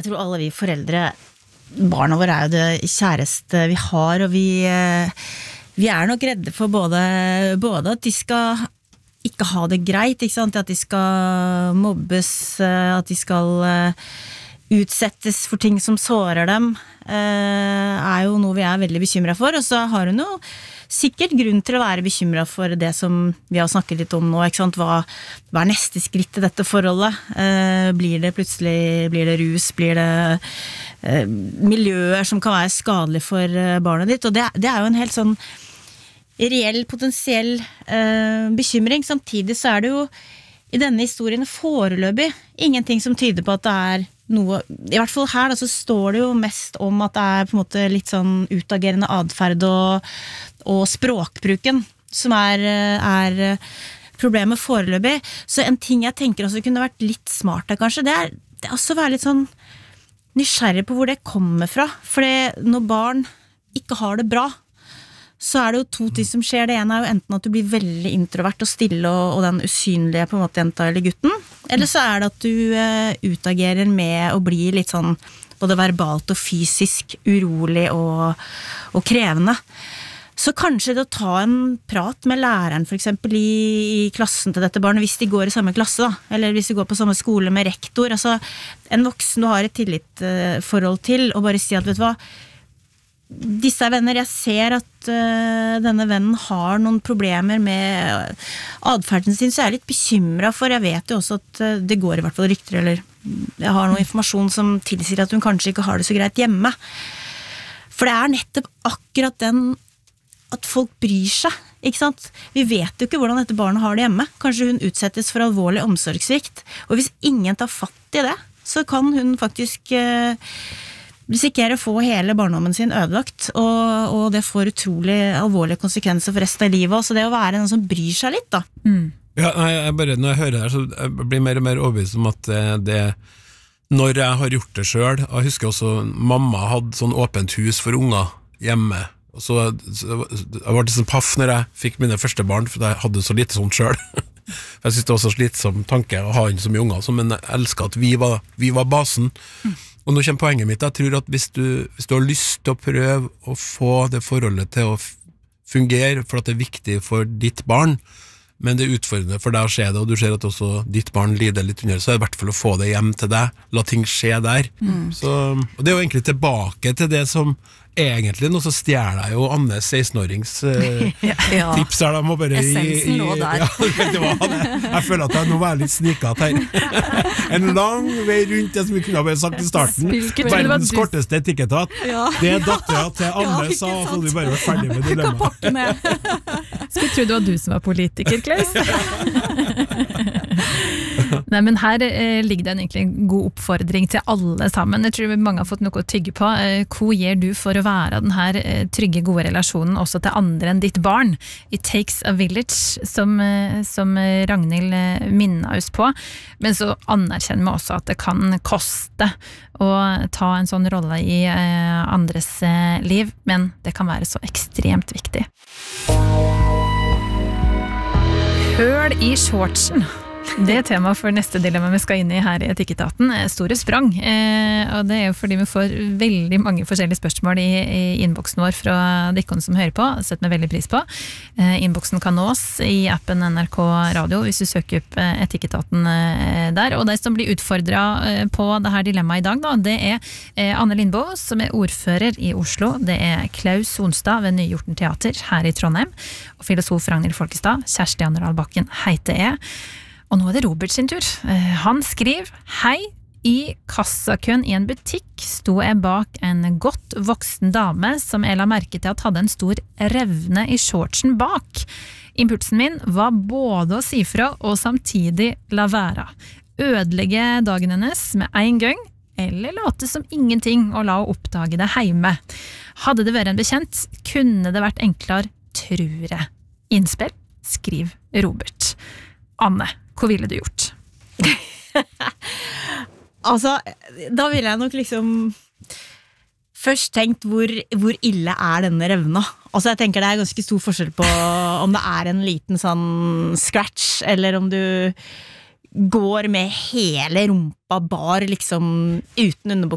tror alle vi foreldre, barna våre jo det kjæreste vi har, og vi nok redde for både at de skal ikke ha det greit, ikke sant? At de skal mobbes, at de skal utsettes for ting som sårer dem, jo noe vi veldig bekymret for, og så har hun jo sikkert grunn til å være bekymret for det som vi har snakket litt om nå, ikke sant? Hva neste skritt i dette forholdet? Blir det rus, blir det miljøer som kan være skadelige for barnet ditt, og det jo en helt sånn reell, potensiell bekymring. Samtidig så det jo i denne historien foreløpig ingenting som tyder på at det noe, i hvert fall her da, så står det jo mest om at det på en måte litt sånn utagerende adferd og språkbruken som problemet foreløpig. Så en ting jeg tenker også kunne vært litt smart kanskje, det også å være litt sånn nysgjerrig på hvor det kommer fra. For når barn ikke har det bra, så det jo to ting som skjer. Det ene jo enten at du blir veldig introvert og stille og den usynlige på en måte jenta eller gutten, eller så det at du utagerer med å bli litt sånn både verbalt og fysisk urolig og krevende. Så kanskje det å ta en prat med læreren for eksempel i klassen til dette barnet, hvis de går i samme klasse da, eller hvis de går på samme skole med rektor, altså en voksen du har et tillitsforhold til, og bare si at vet du hva, disse venner, jeg ser at denne vennen har noen problemer med adferden sin, så jeg litt bekymret for, jeg vet jo også at det går i hvert fall rykter, eller jeg har noen informasjon som tilsier at hun kanskje ikke har det så greit hjemme. For det nettopp akkurat den at folk bryr seg, ikke sant? Vi vet jo ikke hvordan dette barnet har det hjemme. Kanskje hun utsettes for alvorlig omsorgssvikt, og hvis ingen tar fatt i det, så kan hun faktisk risikere å få hele barndommen sin ødelagt, og det får utrolig alvorlige konsekvenser for resten av livet, så det å være noen som bryr seg litt da. Ja, når jeg hører det her, så jeg blir mer og mer overbevist om at det når jeg har gjort det selv, jeg husker også mamma hadde sånn åpent hus for unger hjemme, og så jeg var litt sånn paff når jeg fikk mine første barn, for jeg hadde så lite sånt selv. Jeg synes det var så slitsom tanke å ha inn så mye unger, men jeg elsker at vi var basen. Og nå kommer poenget mitt, jeg tror at hvis du har lyst til å prøve å få det forholdet til å fungere, for at det viktig for ditt barn, men det utfordrende for deg å se det, og du ser at også ditt barn lider litt under, så det i hvert fall å få det hjem til deg, la ting skje der. Så, og det jo egentlig tilbake til det som egentlig, nå så stjeler jeg jo Annes 16-årings tips her, da må bare essensen lå der. Jeg føler at jeg nå var litt sniket her. En lang vei rundt det som vi kunne ha bare sagt i starten. Verdens korteste etikettat. Det datteren til Anne sa, så hadde vi bare vært ferdig med dilemmaet. Skulle tro det var du som var politiker, Klaus. Nei, men her ligger det egentlig en god oppfordring til alle sammen. Jeg tror mange har fått noe å tygge på. Hva gjør du for å være den her trygge, gode relasjonen også til andre enn ditt barn? It takes a village, som Ragnhild minner oss på. Men så anerkjenner vi også at det kan koste å ta en sånn rolle i andres liv, men det kan være så ekstremt viktig. Høl i shortsen. Det tema for neste dilemma vi skal inn i her i Etikketaten store sprang, og det jo fordi vi får veldig mange forskjellige spørsmål i innboksen vår fra dere som hører på, setter vi veldig pris på. Innboksen kan nås i appen NRK Radio hvis du søker opp Etikketaten der, og de som blir utfordret på det her dilemmaet i dag da, det Anne Lindboe som ordfører i Oslo, det Klaus Sonstad ved Nyhjorten Teater her i Trondheim, og filosof Ragnhild Folkestad, Kjersti Anderdal Bakken heiter jeg. Og nå det Robert sin tur. Han skriver: Hei, i kassakøen i en butikk sto jeg bak en godt voksen dame som jeg la merke til at hadde en stor revne i shortsen bak. Impulsen min var både å si fra og samtidig la være. Ødelegge dagen hennes med en gang, eller late som ingenting og la henne oppdage det hjemme. Hadde det vært en bekjent, kunne det vært enklere, tror jeg. Innspill, skriv Robert. Anne, hva ville du gjort? Altså, da ville jeg nok liksom først tenkt hvor ille denne revna. Altså, jeg tenker det ganske stor forskjell på om det en liten sånn scratch, eller om du går med hele rumpa bar liksom uten underbukser.